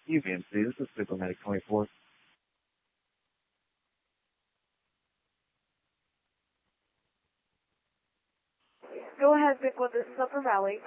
UVMC, this is Signal Medic 24. Go ahead, Bigwood, this is Upper Valley.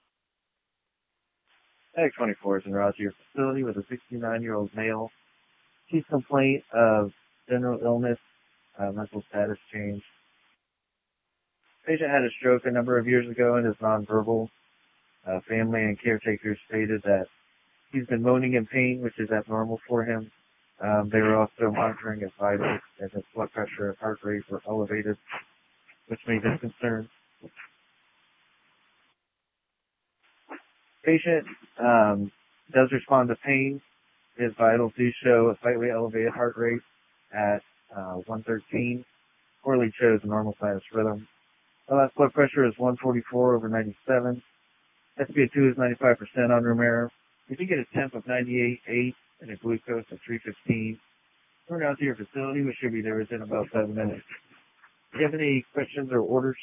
Medic 24 is en route to your facility with a 69-year-old male. Chief complaint of general illness, mental status change. Patient had a stroke a number of years ago and is nonverbal. Family and caretakers stated that he's been moaning in pain, which is abnormal for him. They were also monitoring his vitals, and his blood pressure and heart rate were elevated, which made them concerned. Patient does respond to pain. His vitals do show a slightly elevated heart rate at 113. Poorly shows a normal sinus rhythm. The last blood pressure is 144/97. SpO2 is 95% on room air. We did get a temp of 98.8 and a glucose of 315. We're now to your facility. We should be there within about 7 minutes. Do you have any questions or orders?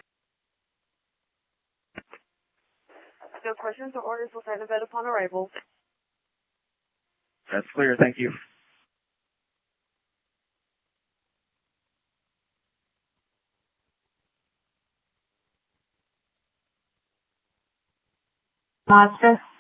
No questions or orders. Will send a bed upon arrival. That's clear. Thank you. Monster.